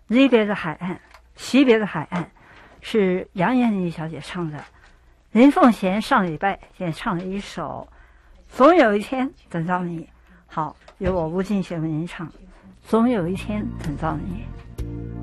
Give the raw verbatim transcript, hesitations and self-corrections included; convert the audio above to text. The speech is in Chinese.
离别的海岸，惜别的海岸，是杨艳丽小姐唱的。林凤贤上礼拜也唱了一首《总有一天等到你》，好，由我吴敬贤为您唱《总有一天等到你》。